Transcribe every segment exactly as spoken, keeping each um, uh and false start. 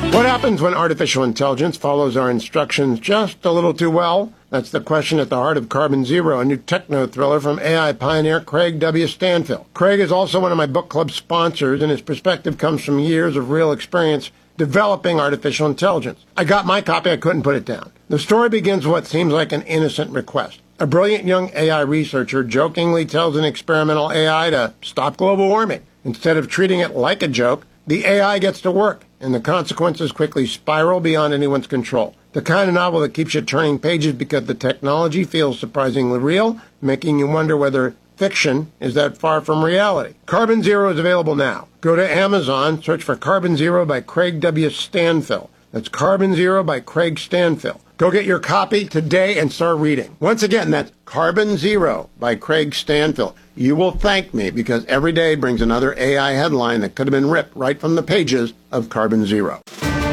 What happens when artificial intelligence follows our instructions just a little too well? That's the question at the heart of Carbon Zero, a new techno thriller from A I pioneer Craig W. Stanfill. Craig is also one of my book club sponsors, and his perspective comes from years of real experience developing artificial intelligence. I got my copy, I couldn't put it down. The story begins with what seems like an innocent request. A brilliant young A I researcher jokingly tells an experimental A I to stop global warming. Instead of treating it like a joke, the A I gets to work, and the consequences quickly spiral beyond anyone's control. The kind of novel that keeps you turning pages because the technology feels surprisingly real, making you wonder whether fiction is that far from reality. Carbon Zero is available now. Go to Amazon, search for Carbon Zero by Craig W. Stanfill. That's Carbon Zero by Craig Stanfill. Go get your copy today and start reading. Once again, that's Carbon Zero by Craig Stanfill. You will thank me because every day brings another A I headline that could have been ripped right from the pages of Carbon Zero.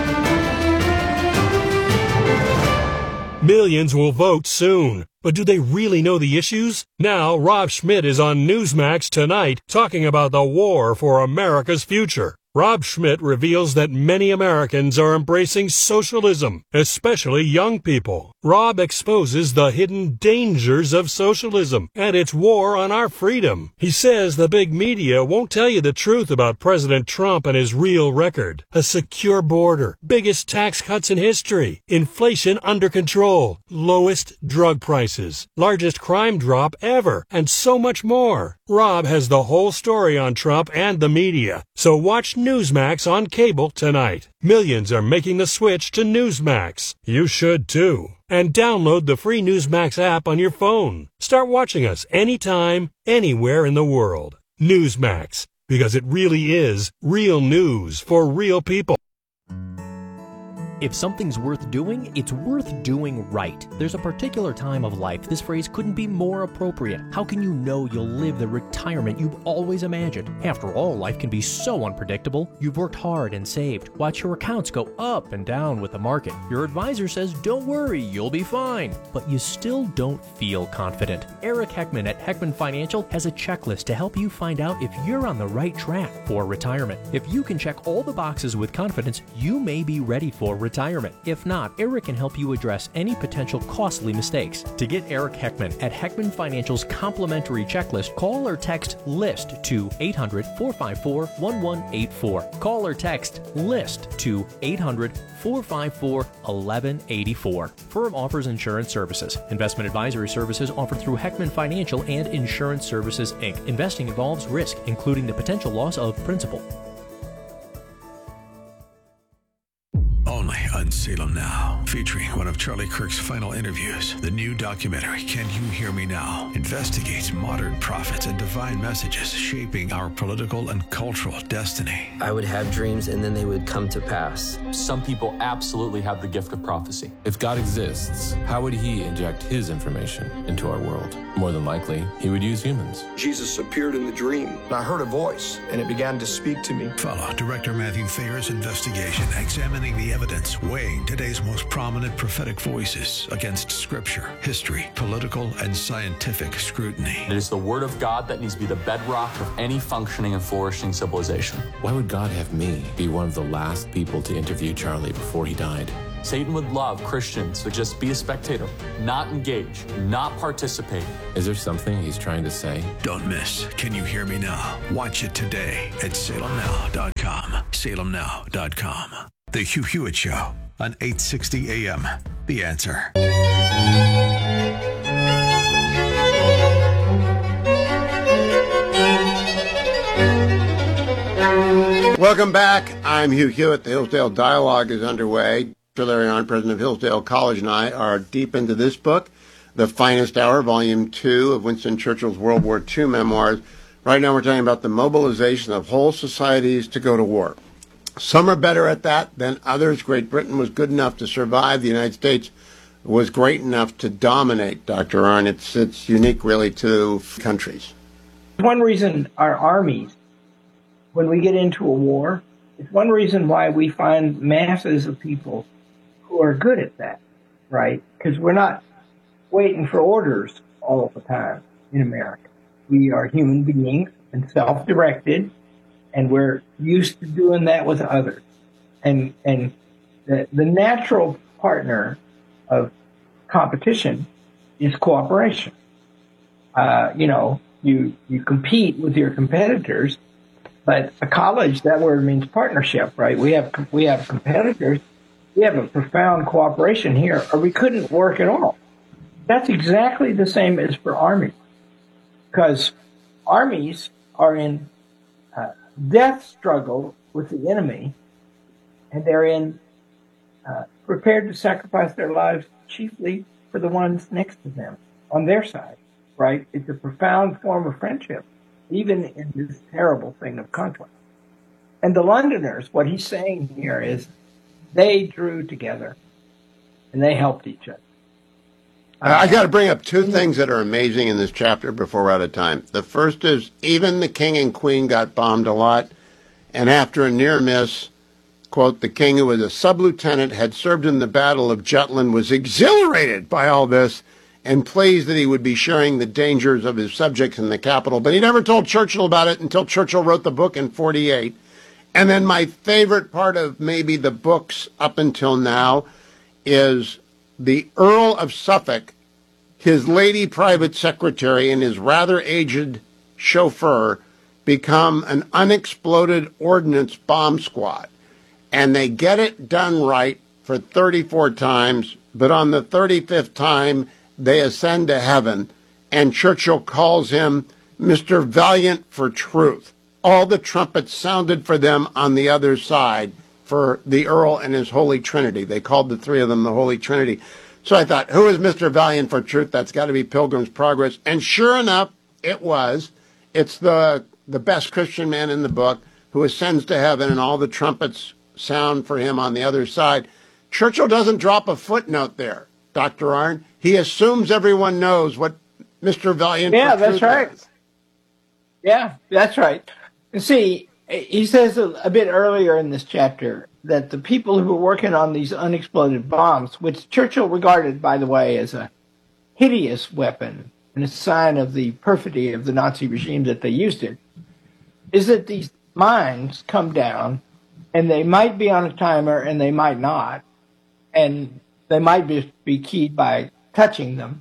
Millions will vote soon. But do they really know the issues? Now, Rob Schmitt is on Newsmax tonight talking about the war for America's future. Rob Schmitt reveals that many Americans are embracing socialism, especially young people. Rob exposes the hidden dangers of socialism and its war on our freedom. He says the big media won't tell you the truth about President Trump and his real record. A secure border, biggest tax cuts in history, inflation under control, lowest drug prices, largest crime drop ever, and so much more. Rob has the whole story on Trump and the media, so watch Newsmax on cable tonight. Millions are making the switch to Newsmax. You should too. And download the free Newsmax app on your phone. Start watching us anytime, anywhere in the world. Newsmax, because it really is real news for real people. If something's worth doing, it's worth doing right. There's a particular time of life this phrase couldn't be more appropriate. How can you know you'll live the retirement you've always imagined? After all, life can be so unpredictable. You've worked hard and saved. Watch your accounts go up and down with the market. Your advisor says, don't worry, you'll be fine. But you still don't feel confident. Eric Heckman at Heckman Financial has a checklist to help you find out if you're on the right track for retirement. If you can check all the boxes with confidence, you may be ready for retirement. Retirement. If not, Eric can help you address any potential costly mistakes. To get Eric Heckman at Heckman Financial's complimentary checklist, call or text LIST to eight hundred, four five four, one one eight four. Call or text LIST to eight hundred, four five four, one one eight four. Firm offers insurance services. Investment advisory services offered through Heckman Financial and Insurance Services, Incorporated. Investing involves risk, including the potential loss of principal. Only on Salem Now, featuring one of Charlie Kirk's final interviews. The new documentary, Can You Hear Me Now?, investigates modern prophets and divine messages shaping our political and cultural destiny. I would have dreams and then they would come to pass. Some people absolutely have the gift of prophecy. If God exists, how would he inject his information into our world? More than likely, he would use humans. Jesus appeared in the dream, and I heard a voice, and it began to speak to me. Follow director Matthew Thayer's investigation, examining the evidence, weighing today's most prominent prophetic voices against scripture, history, political, and scientific scrutiny. It is the word of God that needs to be the bedrock of any functioning and flourishing civilization. Why would God have me be one of the last people to interview Charlie before he died? Satan would love Christians to just be a spectator, not engage, not participate. Is there something he's trying to say? Don't miss Can You Hear Me Now? Watch it today at salem now dot com. salem now dot com. The Hugh Hewitt Show on eight sixty A M. The Answer. Welcome back. I'm Hugh Hewitt. The Hillsdale Dialogue is underway. Larry Arnn, president of Hillsdale College, and I are deep into this book, The Finest Hour, Volume two of Winston Churchill's World War Two memoirs. Right now we're talking about the mobilization of whole societies to go to war. Some are better at that than others. Great Britain was good enough to survive. The United States was great enough to dominate, Doctor Arnn. It's, it's unique, really, to countries. One reason our armies, when we get into a war, it's one reason why we find masses of people who are good at that, right? Because we're not waiting for orders all the time in America. We are human beings and self-directed, and we're used to doing that with others. And and the, the natural partner of competition is cooperation. Uh, you know, you, you compete with your competitors, but a college, that word means partnership, right? We have, we have competitors. We have a profound cooperation here, or we couldn't work at all. That's exactly the same as for armies, because armies are in uh, death struggle with the enemy, and they're in uh, prepared to sacrifice their lives chiefly for the ones next to them on their side, right? It's a profound form of friendship, even in this terrible thing of conflict. And the Londoners, what he's saying here is they drew together and they helped each other. Uh, I got to bring up two things that are amazing in this chapter before we're out of time. The first is even the king and queen got bombed a lot, and after a near miss, quote, the king, who was a sub-lieutenant, had served in the Battle of Jutland, was exhilarated by all this and pleased that he would be sharing the dangers of his subjects in the capital. But he never told Churchill about it until Churchill wrote the book in forty-eight. And then my favorite part of maybe the books up until now is the Earl of Suffolk, his lady private secretary, and his rather aged chauffeur become an unexploded ordnance bomb squad. And they get it done right for thirty-four times, but on the thirty-fifth time, they ascend to heaven, and Churchill calls him Mister Valiant for Truth. All the trumpets sounded for them on the other side for the Earl and his Holy Trinity. They called the three of them the Holy Trinity. So I thought, who is Mister Valiant for Truth? That's got to be Pilgrim's Progress. And sure enough, it was. It's the the best Christian man in the book who ascends to heaven, and all the trumpets sound for him on the other side. Churchill doesn't drop a footnote there, Doctor Arnn. He assumes everyone knows what Mister Valiant yeah, for Truth that's right. is. Yeah, that's right. And see, he says a, a bit earlier in this chapter that the people who were working on these unexploded bombs, which Churchill regarded, by the way, as a hideous weapon and a sign of the perfidy of the Nazi regime that they used it, is that these mines come down and they might be on a timer and they might not, and they might be, be keyed by touching them.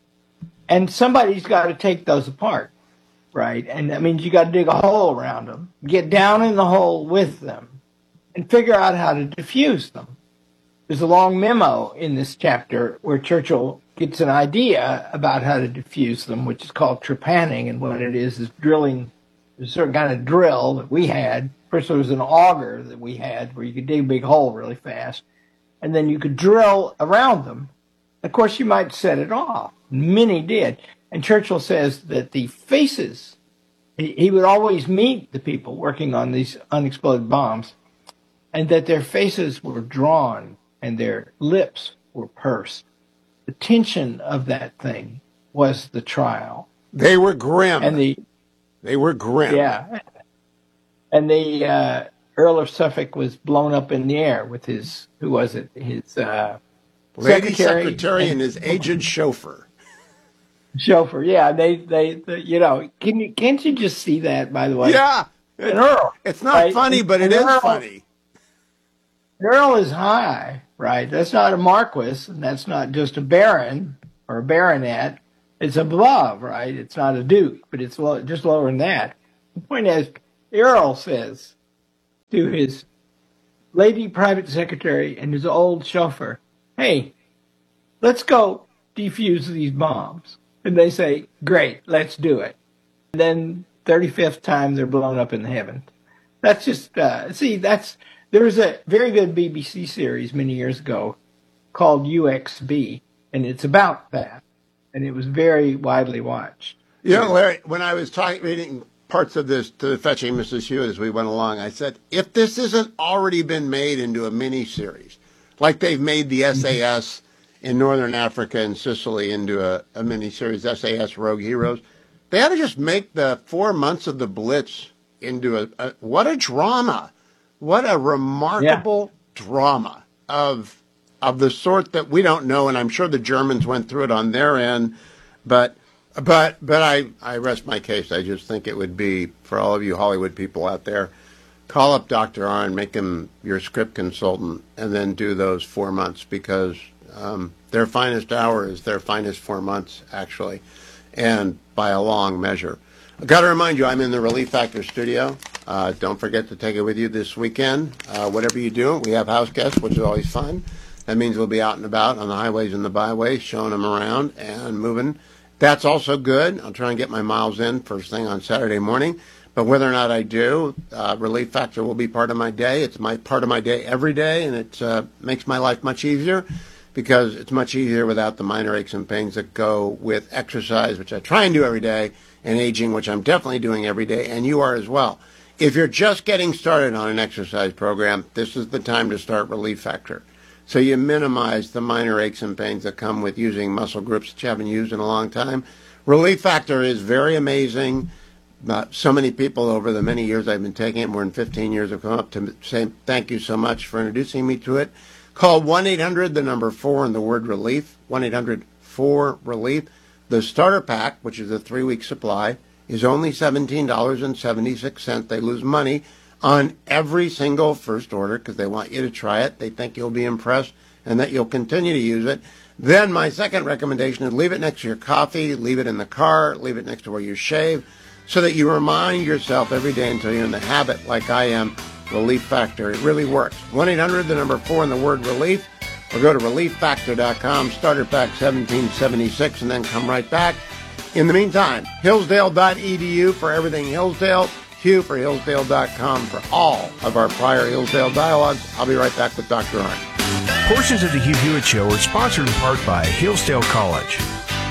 And somebody's got to take those apart, right? And that means you got to dig a hole around them, get down in the hole with them, and figure out how to defuse them. There's a long memo in this chapter where Churchill gets an idea about how to defuse them, which is called trepanning, and what it is is drilling. There's a certain kind of drill that we had. First, there was an auger that we had where you could dig a big hole really fast, and then you could drill around them. Of course, you might set it off. Many did. And Churchill says that the faces, he, he would always meet the people working on these unexploded bombs, and that their faces were drawn and their lips were pursed. The tension of that thing was the trial. They were grim. And the They were grim. Yeah. And the uh, Earl of Suffolk was blown up in the air with his, who was it? His uh, Lady secretary, secretary and, and his aged chauffeur. Chauffeur, yeah. They, they, they, you know, can you, can't you just see that, by the way? Yeah. An Earl. It's not right? funny, but it An is Earl, funny. An Earl is high, right? That's not a marquis, and that's not just a baron or a baronet. It's above, right? It's not a duke, but it's low, just lower than that. The point is, the Earl says to his lady private secretary and his old chauffeur, hey, let's go defuse these bombs. And they say, great, let's do it. And then thirty-fifth time they're blown up in the heavens. That's just, uh, see, that's, there was a very good B B C series many years ago called U X B, and it's about that. And it was very widely watched. You know, Larry, when I was talking, reading parts of this to Fetching Missus Hewitt as we went along, I said, if this isn't already been made into a mini-series, like they've made the S A S in Northern Africa and Sicily into a, a mini-series, S A S Rogue Heroes, they ought to just make the four months of the Blitz into a, a what a drama. What a remarkable yeah. drama of of the sort that we don't know, and I'm sure the Germans went through it on their end, but but but I, I rest my case. I just think it would be, for all of you Hollywood people out there, call up Doctor Arnn, make him your script consultant, and then do those four months because um, their finest hour is their finest four months, actually, and by a long measure. I've got to remind you, I'm in the Relief Factor studio. Uh, don't forget to take it with you this weekend. Uh, whatever you do, we have house guests, which is always fun. That means we'll be out and about on the highways and the byways, showing them around and moving. That's also good. I'll try and get my miles in first thing on Saturday morning. But whether or not I do, uh, Relief Factor will be part of my day. It's my part of my day every day, and it uh, makes my life much easier because it's much easier without the minor aches and pains that go with exercise, which I try and do every day, and aging, which I'm definitely doing every day, and you are as well. If you're just getting started on an exercise program, this is the time to start Relief Factor. So you minimize the minor aches and pains that come with using muscle groups that you haven't used in a long time. Relief Factor is very amazing. Uh, so many people over the many years I've been taking it, more than fifteen years, have come up to say thank you so much for introducing me to it. Call one eight hundred, the number four, and the word relief, one eight hundred four relief. The starter pack, which is a three-week supply, is only seventeen dollars and seventy-six cents. They lose money on every single first order because they want you to try it. They think you'll be impressed and that you'll continue to use it. Then my second recommendation is leave it next to your coffee, leave it in the car, leave it next to where you shave, so that you remind yourself every day until you're in the habit, like I am, Relief Factor. It really works. one eight hundred, the number four, and the word relief, or go to relief factor dot com, starter pack seventeen seventy-six, and then come right back. In the meantime, hillsdale dot e d u for everything Hillsdale, Hugh for hillsdale dot com for all of our prior Hillsdale dialogues. I'll be right back with Doctor Arnn. Portions of the Hugh Hewitt Show are sponsored in part by Hillsdale College.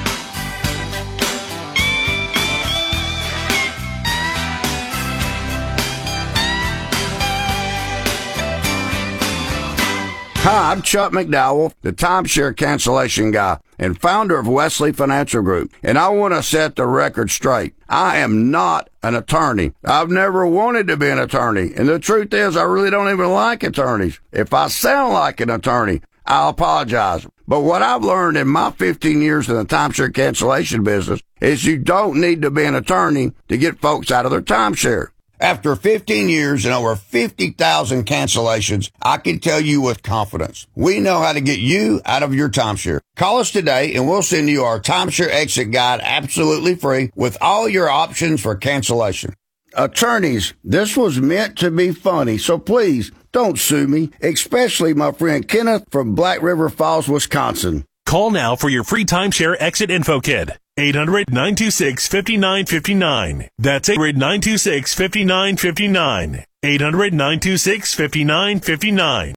Hi, I'm Chuck McDowell, the timeshare cancellation guy and founder of Wesley Financial Group, and I want to set the record straight. I am not an attorney. I've never wanted to be an attorney, and the truth is I really don't even like attorneys. If I sound like an attorney, I'll apologize. But what I've learned in my fifteen years in the timeshare cancellation business is you don't need to be an attorney to get folks out of their timeshare. After fifteen years and over fifty thousand cancellations, I can tell you with confidence, we know how to get you out of your timeshare. Call us today and we'll send you our timeshare exit guide absolutely free with all your options for cancellation. Attorneys, this was meant to be funny, so please don't sue me, especially my friend Kenneth from Black River Falls, Wisconsin. Call now for your free timeshare exit info kit. eight hundred, nine two six, five nine five nine. That's eight hundred, nine two six, five nine five nine. eight hundred, nine two six, five nine five nine.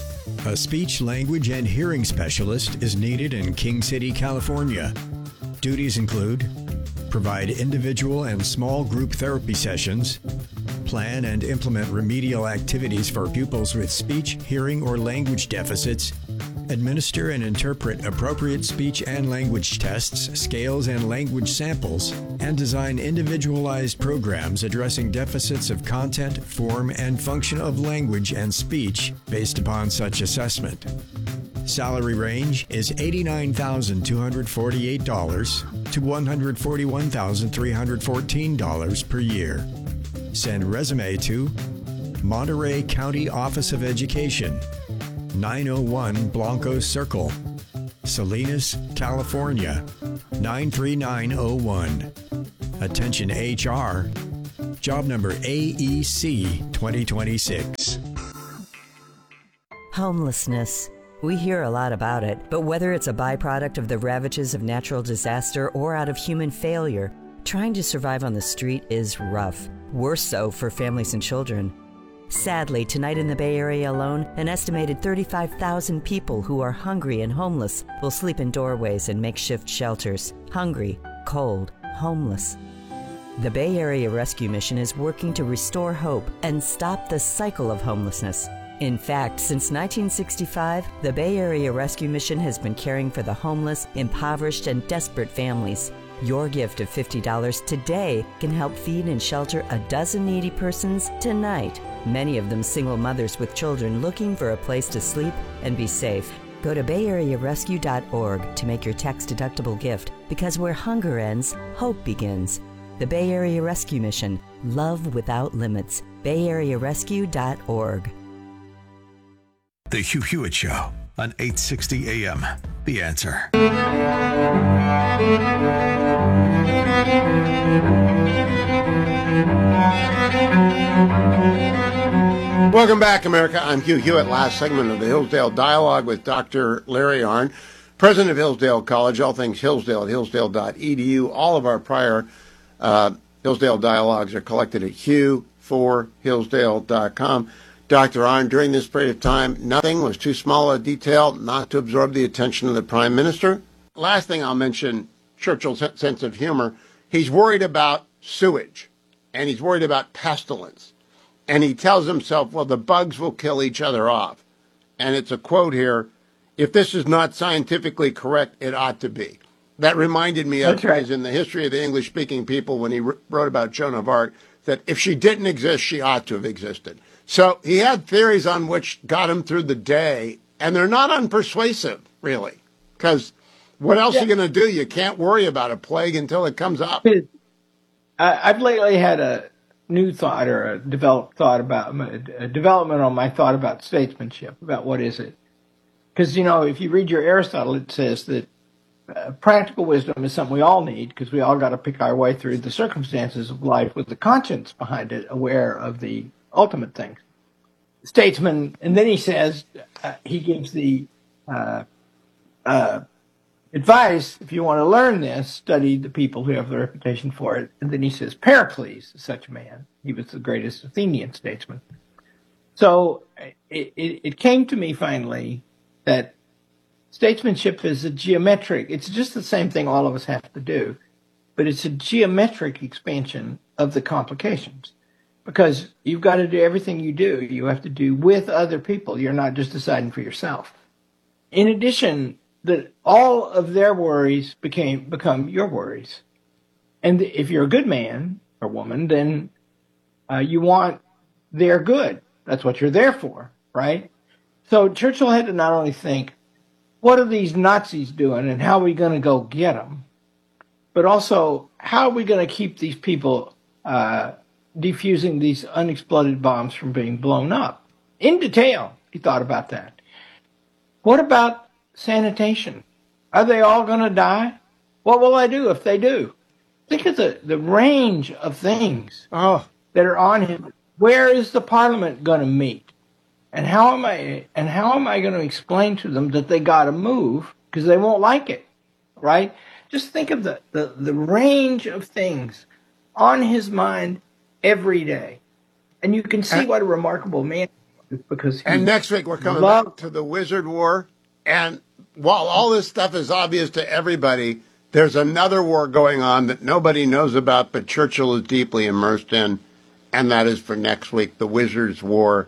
A speech, language, and hearing specialist is needed in King City, California. Duties include provide individual and small group therapy sessions, plan and implement remedial activities for pupils with speech, hearing, or language deficits, administer and interpret appropriate speech and language tests, scales, and language samples, and design individualized programs addressing deficits of content, form, and function of language and speech based upon such assessment. Salary range is eighty-nine thousand two hundred forty-eight dollars to one hundred forty-one thousand three hundred fourteen dollars per year. Send resume to Monterey County Office of Education, nine oh one Blanco Circle, Salinas, California, nine three nine oh one. Attention H R, job number A E C twenty twenty-six. Homelessness. We hear a lot about it, but whether it's a byproduct of the ravages of natural disaster or out of human failure, trying to survive on the street is rough. Worse so for families and children. Sadly, tonight in the Bay Area alone, an estimated thirty-five thousand people who are hungry and homeless will sleep in doorways and makeshift shelters. Hungry, cold, homeless. The Bay Area Rescue Mission is working to restore hope and stop the cycle of homelessness. In fact, since nineteen sixty-five, the Bay Area Rescue Mission has been caring for the homeless, impoverished, and desperate families. Your gift of fifty dollars today can help feed and shelter a dozen needy persons tonight, many of them single mothers with children looking for a place to sleep and be safe. Go to bay area rescue dot org to make your tax-deductible gift, because where hunger ends, hope begins. The Bay Area Rescue Mission. Love without limits. bay area rescue dot org. The Hugh Hewitt Show on eight sixty A M. The Answer. Welcome back, America. I'm Hugh Hewitt. Last segment of the Hillsdale Dialogue with Doctor Larry Arnn, president of Hillsdale College. All things Hillsdale at hillsdale dot e d u. All of our prior uh, Hillsdale Dialogues are collected at hugh for hillsdale dot com. Doctor Arnn, during this period of time, nothing was too small a detail not to absorb the attention of the Prime Minister. Last thing I'll mention, Churchill's sense of humor. He's worried about sewage, and he's worried about pestilence. And he tells himself, well, the bugs will kill each other off. And it's a quote here, if this is not scientifically correct, it ought to be. That reminded me of right. in the history of the English-speaking people when he wrote about Joan of Arc, that if she didn't exist, she ought to have existed. So he had theories on which got him through the day, and they're not unpersuasive, really. Because what else yeah. are you going to do? You can't worry about a plague until it comes up. I've lately had a new thought or a developed thought about a development on my thought about statesmanship, about what is it. Because, you know, if you read your Aristotle, it says that uh, practical wisdom is something we all need because we all got to pick our way through the circumstances of life with the conscience behind it, aware of the ultimate things. Statesman, and then he says, uh, he gives the uh, uh, advice, if you want to learn this, study the people who have the reputation for it. And then he says, Pericles is such a man. He was the greatest Athenian statesman. So it, it, it came to me finally that statesmanship is a geometric, it's just the same thing all of us have to do, but it's a geometric expansion of the complications. Because you've got to do everything you do, you have to do with other people. You're not just deciding for yourself. In addition, that all of their worries became become your worries. And if you're a good man or woman, then uh, you want their good. That's what you're there for, right? So Churchill had to not only think, what are these Nazis doing and how are we going to go get them? But also, how are we going to keep these people uh, defusing these unexploded bombs from being blown up? In detail, he thought about that. What about sanitation? Are they all going to die? What will I do if they do? Think of the, the range of things oh. that are on him. Where is the Parliament going to meet? And how am I and how am I going to explain to them that they got to move because they won't like it, right? Just think of the, the, the range of things on his mind every day. And you can see and, what a remarkable man he is because he And next week we're coming loved, back to the Wizard War. And while all this stuff is obvious to everybody, there's another war going on that nobody knows about, but Churchill is deeply immersed in, and that is for next week, the Wizard's War.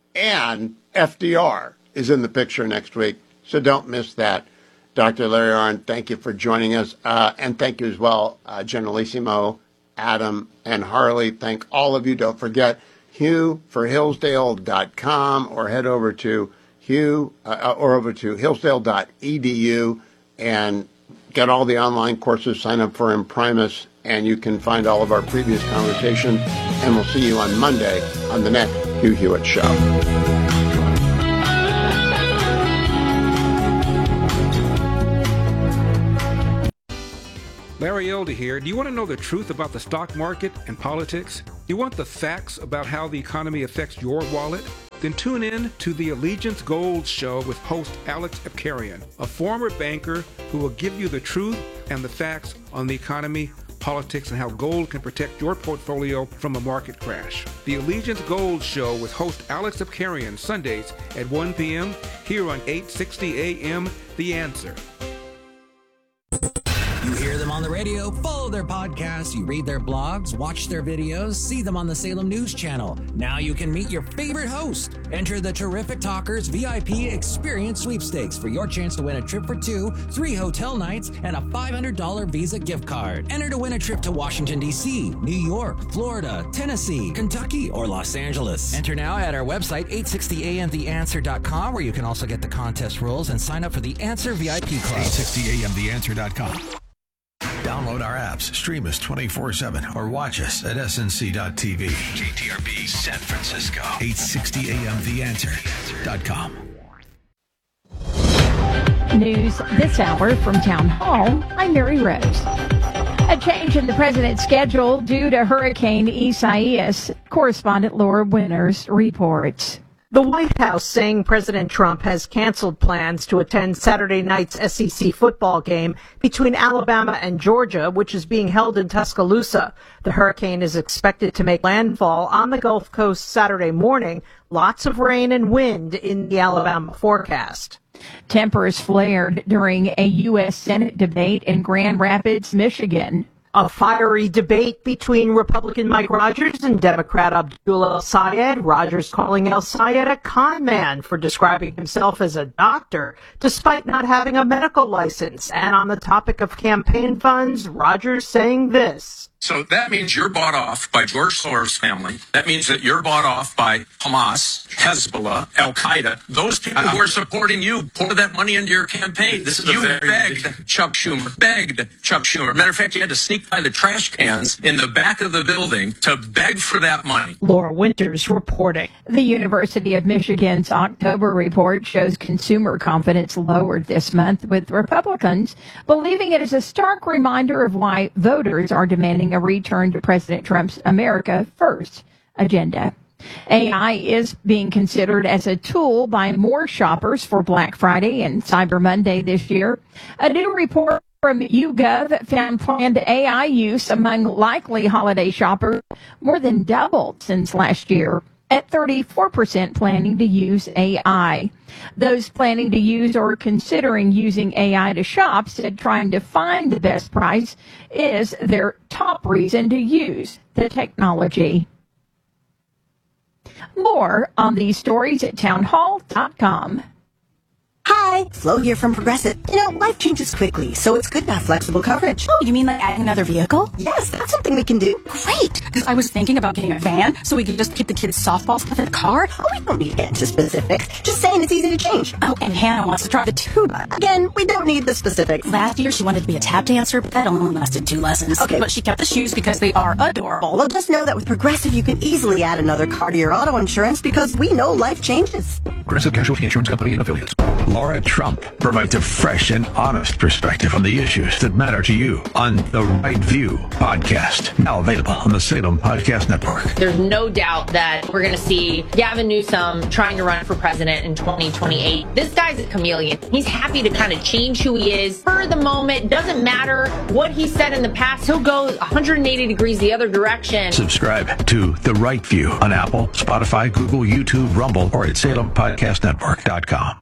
And F D R is in the picture next week, so don't miss that. Doctor Larry Arnn, thank you for joining us, uh, and thank you as well, uh, Generalissimo, Adam, and Harley. Thank all of you. Don't forget, hugh for hillsdale dot com, or head over to Hugh, uh, or over to hillsdale dot e d u and get all the online courses, sign up for Imprimis, and you can find all of our previous conversations. And we'll see you on Monday on the next Hugh Hewitt Show. Larry Elder here. Do you want to know the truth about the stock market and politics? Do you want the facts about how the economy affects your wallet? Then tune in to the Allegiance Gold Show with host Alex Abkarian, a former banker who will give you the truth and the facts on the economy, politics, and how gold can protect your portfolio from a market crash. The Allegiance Gold Show with host Alex Abkarian, Sundays at one p.m. here on eight sixty A M. The Answer. You hear them on the radio, follow their podcasts, you read their blogs, watch their videos, see them on the Salem News Channel. Now you can meet your favorite host. Enter the Terrific Talkers V I P Experience Sweepstakes for your chance to win a trip for two, three hotel nights, and a five hundred dollars Visa gift card. Enter to win a trip to Washington, D C, New York, Florida, Tennessee, Kentucky, or Los Angeles. Enter now at our website, eight sixty A M the answer dot com, where you can also get the contest rules and sign up for the Answer V I P Club. eight sixty A M the answer dot com. Download Download our apps, stream us twenty-four seven, or watch us at S N C dot T V. K T R B San Francisco, eight sixty A M the answer dot com. News this hour from Town Hall. I'm Mary Rose. A change in the president's schedule due to Hurricane Isaias. Correspondent Laura Winters reports. The White House saying President Trump has canceled plans to attend Saturday night's S E C football game between Alabama and Georgia, which is being held in Tuscaloosa. The hurricane is expected to make landfall on the Gulf Coast Saturday morning. Lots of rain and wind in the Alabama forecast. Tempers flared during a U S Senate debate in Grand Rapids, Michigan. A fiery debate between Republican Mike Rogers and Democrat Abdul El-Sayed. Rogers calling El-Sayed a con man for describing himself as a doctor, despite not having a medical license. And on the topic of campaign funds, Rogers saying this. So that means you're bought off by George Soros' family. That means that you're bought off by Hamas, Hezbollah, Al-Qaeda. Those people who are supporting you pour that money into your campaign. This is you begged ridiculous. Chuck Schumer, begged Chuck Schumer. Matter of fact, you had to sneak by the trash cans in the back of the building to beg for that money. Laura Winters reporting. The University of Michigan's October report shows consumer confidence lowered this month, with Republicans believing it is a stark reminder of why voters are demanding a return to President Trump's America First agenda. A I is being considered as a tool by more shoppers for Black Friday and Cyber Monday this year. A new report from YouGov found planned A I use among likely holiday shoppers more than doubled since last year, at thirty-four percent planning to use A I. Those planning to use or considering using A I to shop said trying to find the best price is their top reason to use the technology. More on these stories at townhall dot com. Hi, Flo here from Progressive. You know, life changes quickly, so it's good to have flexible coverage. Oh, you mean like adding another vehicle? Yes, that's something we can do. Great, because I was thinking about getting a van so we could just keep the kids' softball stuff in the car. Oh, we don't need to get into specifics. Just saying it's easy to change. Oh, and Hannah wants to try the tuba. Again, we don't need the specifics. Last year she wanted to be a tap dancer, but that only lasted two lessons. Okay, but she kept the shoes because they are adorable. Well, just know that with Progressive you can easily add another car to your auto insurance because we know life changes. Progressive Casualty Insurance Company and Affiliates. Laura Trump provides a fresh and honest perspective on the issues that matter to you on the Right View podcast, now available on the Salem Podcast Network. There's no doubt that we're going to see Gavin Newsom trying to run for president in twenty twenty-eight. This guy's a chameleon. He's happy to kind of change who he is for the moment. Doesn't matter what he said in the past. He'll go one hundred eighty degrees the other direction. Subscribe to The Right View on Apple, Spotify, Google, YouTube, Rumble, or at salem podcast network dot com.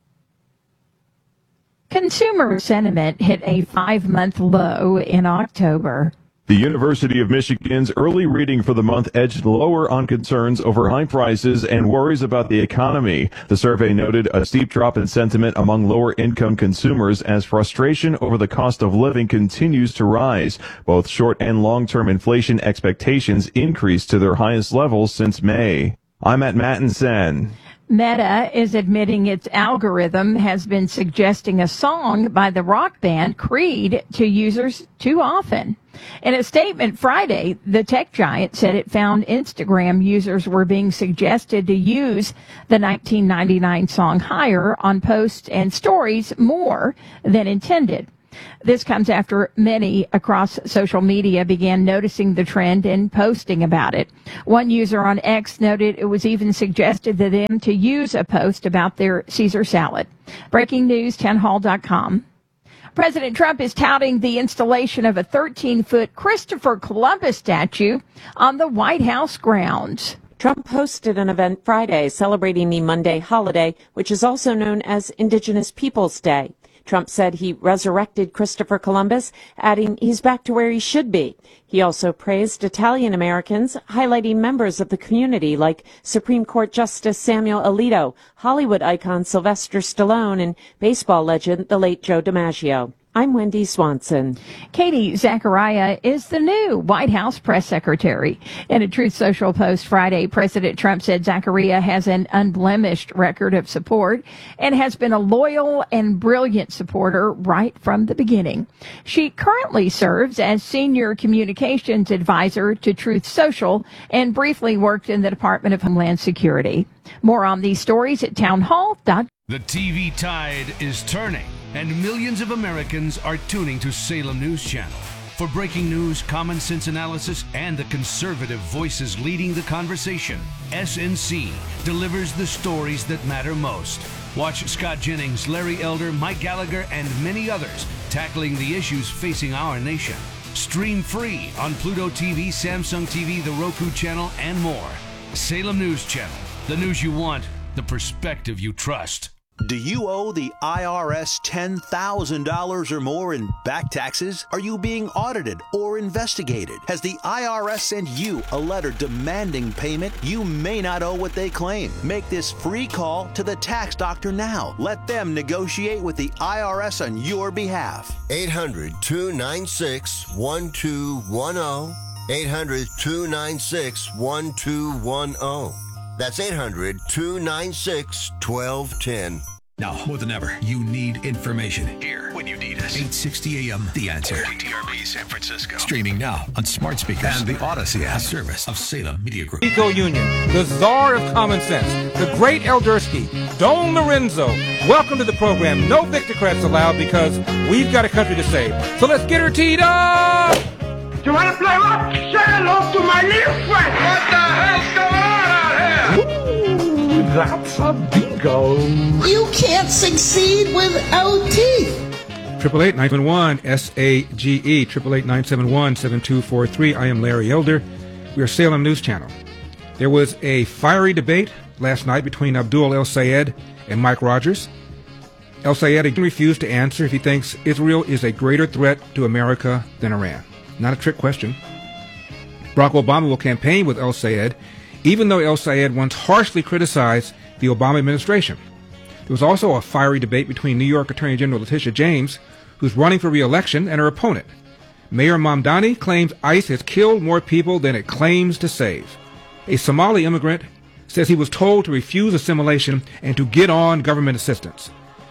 Consumer sentiment hit a five-month low in October. The University of Michigan's early reading for the month edged lower on concerns over high prices and worries about the economy. The survey noted a steep drop in sentiment among lower-income consumers as frustration over the cost of living continues to rise. Both short and long-term inflation expectations increased to their highest levels since May. I'm at Mattinson. Meta is admitting its algorithm has been suggesting a song by the rock band Creed to users too often. In a statement Friday, the tech giant said it found Instagram users were being suggested to use the nineteen ninety-nine song Higher on posts and stories more than intended. This comes after many across social media began noticing the trend and posting about it. One user on X noted it was even suggested to them to use a post about their Caesar salad. Breaking news, townhall dot com. President Trump is touting the installation of a thirteen-foot Christopher Columbus statue on the White House grounds. Trump hosted an event Friday celebrating the Monday holiday, which is also known as Indigenous Peoples Day. Trump said he resurrected Christopher Columbus, adding he's back to where he should be. He also praised Italian Americans, highlighting members of the community like Supreme Court Justice Samuel Alito, Hollywood icon Sylvester Stallone, and baseball legend the late Joe DiMaggio. I'm Wendy Swanson. Katie Zachariah is the new White House press secretary. In a Truth Social post Friday, President Trump said Zachariah has an unblemished record of support and has been a loyal and brilliant supporter right from the beginning. She currently serves as senior communications advisor to Truth Social and briefly worked in the Department of Homeland Security. More on these stories at townhall dot com. The T V tide is turning, and millions of Americans are tuning to Salem News Channel. For breaking news, common sense analysis, and the conservative voices leading the conversation, S N C delivers the stories that matter most. Watch Scott Jennings, Larry Elder, Mike Gallagher, and many others tackling the issues facing our nation. Stream free on Pluto T V, Samsung T V, the Roku channel, and more. Salem News Channel. The news you want, the perspective you trust. Do you owe the I R S ten thousand dollars or more in back taxes? Are you being audited or investigated? Has the I R S sent you a letter demanding payment? You may not owe what they claim. Make this free call to the tax doctor now. Let them negotiate with the I R S on your behalf. eight hundred, two nine six, one two one zero. eight hundred, two nine six, one two one zero. That's eight hundred, two nine six, one two one zero. Now, more than ever, you need information here when you need us. eight sixty A M, The Answer. K T R B San Francisco. Streaming now on smart speakers and the Odyssey app service of Salem Media Group. Rico Union, the czar of common sense, the great Eldersky, Don Lorenzo. Welcome to the program. No Victorcrats allowed because we've got a country to save. So let's get her teed up! You want to play what? Say hello to my little friend. What the hell's going on out here? Ooh, that's a bingo. You can't succeed without teeth. Triple eight nine seven one S A G E triple eight nine seven one seven two four three. I am Larry Elder. We are Salem News Channel. There was a fiery debate last night between Abdul El Sayed and Mike Rogers. El Sayed refused to answer if he thinks Israel is a greater threat to America than Iran. Not a trick question. Barack Obama will campaign with El Sayed, even though El Sayed once harshly criticized the Obama administration. There was also a fiery debate between New York Attorney General Letitia James, who's running for re-election, and her opponent. Mayor Mamdani claims ICE has killed more people than it claims to save. A Somali immigrant says he was told to refuse assimilation and to get on government assistance.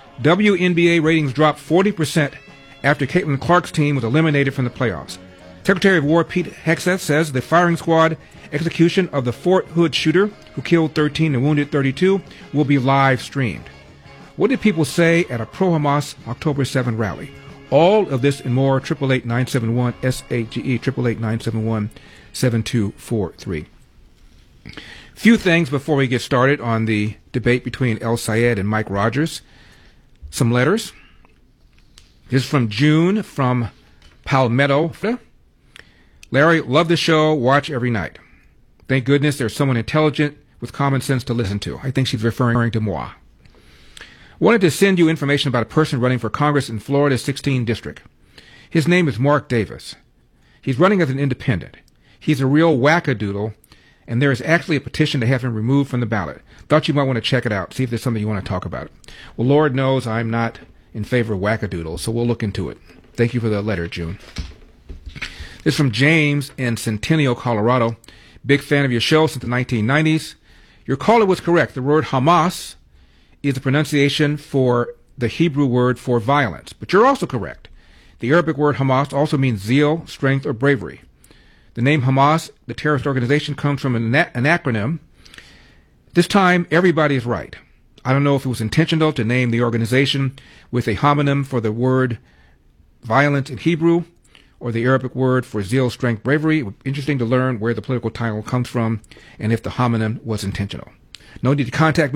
W N B A ratings dropped forty percent after Caitlin Clark's team was eliminated from the playoffs. Secretary of War Pete Hegseth says the firing squad execution of the Fort Hood shooter, who killed thirteen and wounded thirty-two, will be live streamed. What did people say at a pro-Hamas October seventh rally? All of this and more, eight eight eight, nine seven one, S A G E, eight eight eight, nine seven one, seven two four three. Few things before we get started on the debate between El Sayed and Mike Rogers. Some letters. This is from June from Palmetto. Larry, love the show, watch every night. Thank goodness there's someone intelligent with common sense to listen to. I think she's referring to moi. Wanted to send you information about a person running for Congress in Florida's sixteenth District. His name is Mark Davis. He's running as an independent. He's a real wackadoodle, and there is actually a petition to have him removed from the ballot. Thought you might want to check it out, see if there's something you want to talk about. Well, Lord knows I'm not in favor of wackadoodles, so we'll look into it. Thank you for the letter, June. This is from James in Centennial, Colorado. Big fan of your show since the nineteen nineties. Your caller was correct. The word Hamas is a pronunciation for the Hebrew word for violence. But you're also correct. The Arabic word Hamas also means zeal, strength, or bravery. The name Hamas, the terrorist organization, comes from an, an acronym. This time, everybody is right. I don't know if it was intentional to name the organization with a homonym for the word violence in Hebrew, or the Arabic word for zeal, strength, bravery. Interesting to learn where the political title comes from and if the homonym was intentional. No need to contact me.